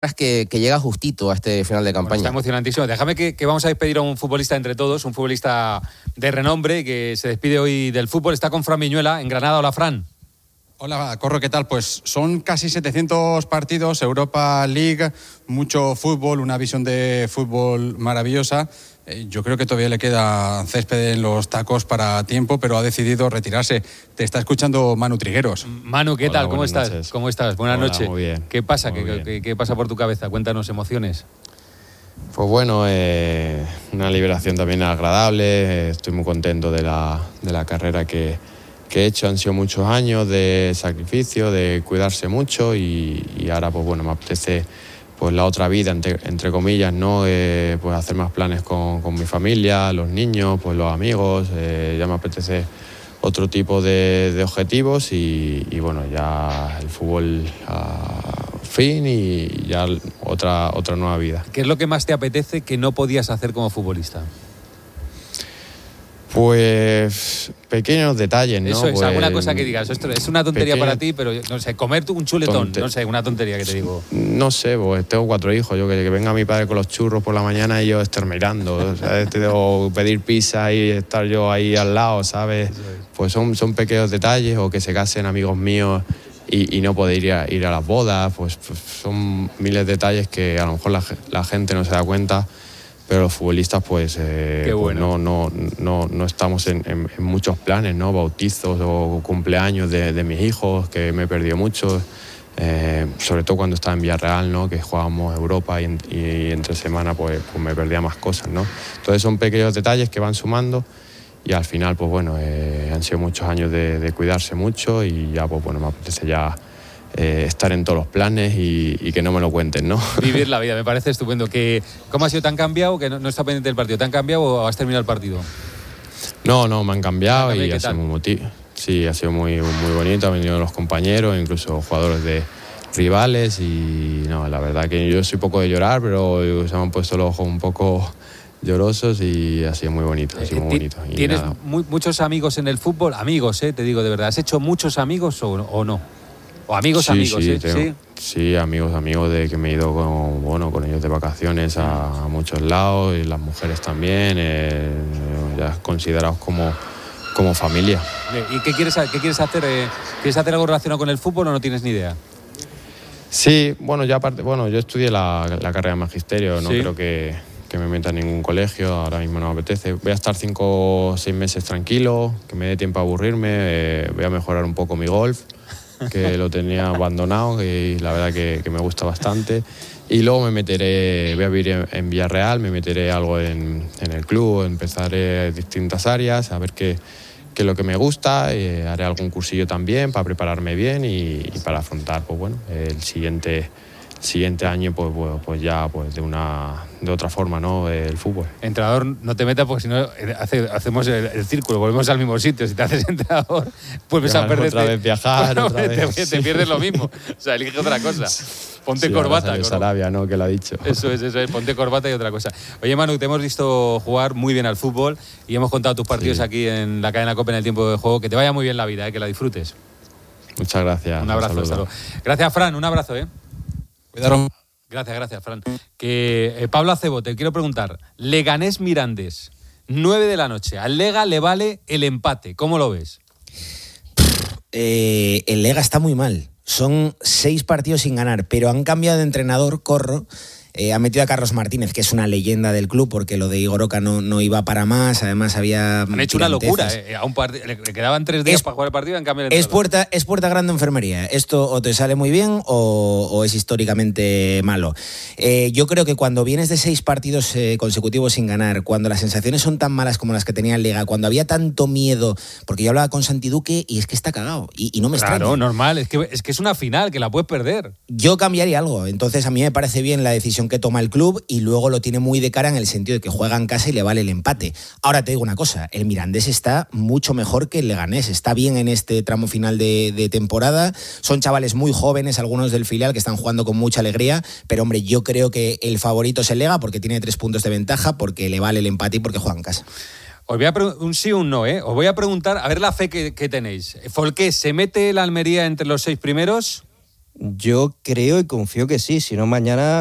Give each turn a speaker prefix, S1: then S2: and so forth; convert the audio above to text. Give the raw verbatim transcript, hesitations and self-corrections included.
S1: Que, que llega justito a este final de campaña.
S2: Bueno, está emocionantísimo. Déjame que, que vamos a despedir a un futbolista entre todos, un futbolista de renombre que se despide hoy del fútbol. Está con Fran Viñuela en Granada. Hola, Fran.
S3: Hola, Corro, ¿qué tal? Pues son casi setecientos partidos, Europa League, mucho fútbol, una visión de fútbol maravillosa. Eh, yo creo que todavía le queda césped en los tacos para tiempo, pero ha decidido retirarse. Te está escuchando Manu Trigueros.
S2: Manu, ¿qué
S4: Hola,
S2: tal? ¿Cómo estás?
S4: Noches.
S2: ¿Cómo estás? Buenas
S4: Hola,
S2: noches.
S4: muy bien.
S2: ¿Qué pasa?
S4: Muy
S2: ¿Qué,
S4: bien.
S2: qué, ¿Qué pasa por tu cabeza? Cuéntanos emociones.
S4: Pues bueno, eh, una liberación también agradable. Estoy muy contento de la, de la carrera que, que he hecho. Han sido muchos años de sacrificio, de cuidarse mucho y, y ahora pues bueno, me apetece pues la otra vida, entre, entre comillas, ¿no? Eh, pues hacer más planes con, con mi familia, los niños, pues los amigos. Eh, ya me apetece otro tipo de, de objetivos y, y bueno, ya el fútbol a fin y ya otra, otra nueva vida.
S2: ¿Qué es lo que más te apetece que no podías hacer como futbolista?
S4: Pues pequeños detalles, ¿no?
S2: Eso es,
S4: pues,
S2: alguna cosa que digas, esto es una tontería
S4: pequeño,
S2: para ti, pero no sé, comer un chuletón,
S4: tonte,
S2: no sé, una tontería que te digo.
S4: No sé, pues tengo cuatro hijos, yo que, que venga mi padre con los churros por la mañana y yo estar mirando, ¿sabes? O pedir pizza y estar yo ahí al lado, ¿sabes? Pues son, son pequeños detalles, o que se casen amigos míos y, y no poder ir a, ir a las bodas, pues, pues son miles de detalles que a lo mejor la, la gente no se da cuenta. Pero los futbolistas pues, eh,
S2: Qué bueno.
S4: pues no, no, no, no estamos en, en, en muchos planes, ¿no? Bautizos o cumpleaños de, de mis hijos, que me he perdido mucho, eh, sobre todo cuando estaba en Villarreal, ¿no? Que jugábamos Europa y, y entre semana pues, pues me perdía más cosas, ¿no? Entonces son pequeños detalles que van sumando y al final pues bueno, eh, han sido muchos años de, de cuidarse mucho y ya pues bueno, me apetece ya Eh, estar en todos los planes y, y que no me lo cuenten, ¿no?
S2: Vivir la vida, me parece estupendo. Que, ¿Cómo ha sido? ¿Te han cambiado? Que no, no está pendiente del partido. ¿Te han cambiado o has terminado el partido?
S4: No, no, me han cambiado
S2: Cuéntame,
S4: y
S2: ¿qué
S4: ha sido
S2: tal?
S4: muy motivo. Sí, ha sido muy, muy bonito. Han venido los compañeros, incluso jugadores de rivales y no, la verdad que yo soy poco de llorar, pero se me han puesto los ojos un poco llorosos y ha sido muy bonito, ha sido muy bonito. Y
S2: ¿Tienes
S4: nada.
S2: muy, muchos amigos en el fútbol? Amigos, eh, te digo de verdad. ¿Has hecho muchos amigos o, o no? O amigos,
S4: Sí,
S2: amigos,
S4: sí,
S2: ¿eh?
S4: tengo-
S2: ¿Sí?
S4: sí, amigos, amigos de que me he ido con, bueno, con ellos de vacaciones a, a muchos lados y las mujeres también, eh, ya considerados como, como familia.
S2: ¿Y qué quieres, qué quieres hacer? Eh, ¿Quieres hacer algo relacionado con el fútbol o no tienes ni idea?
S4: Sí, bueno, ya aparte, bueno, yo estudié la, la carrera de magisterio, no
S2: Sí.
S4: creo que, que me meta en ningún colegio, ahora mismo no me apetece. Voy a estar cinco o seis meses tranquilo, que me dé tiempo a aburrirme, eh, voy a mejorar un poco mi golf, que lo tenía abandonado y la verdad que, que me gusta bastante. Y luego me meteré, voy a vivir en, en Villarreal, me meteré algo en, en el club, empezaré distintas áreas, a ver qué, qué es lo que me gusta, eh, haré algún cursillo también para prepararme bien y, y para afrontar pues bueno, el siguiente, siguiente año pues, pues, pues ya pues de, una, de otra forma, ¿no? El fútbol.
S2: Entrenador, no te metas porque si no eh, hace- hacemos el, el círculo, volvemos al mismo sitio. Si te haces entrenador, vuelves
S4: Claro,
S2: a perder.
S4: otra vez viajar, otra
S2: te,
S4: vez,
S2: te
S4: sí.
S2: pierdes lo mismo. O sea, elige otra cosa. Ponte
S4: Sí, ahora
S2: corbata.
S4: sale
S2: cor-
S4: Sarabia, ¿no? Que lo ha dicho.
S2: Eso es, eso es, ponte corbata y otra cosa. Oye, Manu, te hemos visto jugar muy bien al fútbol y hemos contado tus partidos
S4: Sí.
S2: aquí en la cadena COPE en el tiempo de juego. Que te vaya muy bien la vida, eh, que la disfrutes.
S4: Muchas gracias.
S2: Un abrazo.
S4: saludo.
S2: Hasta luego. Gracias, Fran. Un abrazo, ¿eh?
S3: Cuidaron.
S2: Gracias, gracias, Fran. Que eh, Pablo Acebo, te quiero preguntar. Leganés Mirandés, nueve de la noche. Al Lega le vale el empate. ¿Cómo lo ves?
S5: Eh, el Lega está muy mal. Son seis partidos sin ganar, pero han cambiado de entrenador, Corro. Eh, ha metido a Carlos Martínez, que es una leyenda del club, porque lo de Igor Oca no, no iba para más. Además había
S2: Han hecho una locura.
S5: tirantezas.
S2: Eh. A un part- le, le quedaban tres días
S5: Es-
S2: para jugar el partido y han cambiado el
S5: Es
S2: entrenador.
S5: puerta, es puerta grande enfermería. Esto o te sale muy bien o, o es históricamente malo. Eh, yo creo que cuando vienes de seis partidos eh, consecutivos sin ganar, cuando las sensaciones son tan malas como las que tenía el Liga, cuando había tanto miedo, porque yo hablaba con Santi Duque y es que está cagado y, y no me
S2: Claro,
S5: extraña.
S2: normal. Es que, es que es una final, que la puedes perder.
S5: Yo cambiaría algo. Entonces a mí me parece bien la decisión que toma el club y luego lo tiene muy de cara en el sentido de que juega en casa y le vale el empate. Ahora te digo una cosa, el Mirandés está mucho mejor que el Leganés, está bien en este tramo final de, de temporada, son chavales muy jóvenes, algunos del filial que están jugando con mucha alegría, pero hombre, yo creo que el favorito es el Lega porque tiene tres puntos de ventaja, porque le vale el empate y porque juega en casa.
S2: Os voy a pre- un sí o un no, ¿eh? Os voy a preguntar, a ver la fe que, que tenéis. Folqué, ¿se mete la Almería entre los seis primeros?
S6: Yo creo y confío que sí, si no mañana